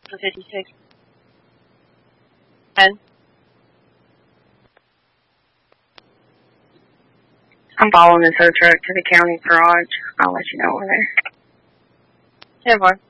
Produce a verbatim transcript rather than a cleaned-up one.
for fifty-six. ten. I'm following the tow truck to the county garage. I'll let you know over there. ten four.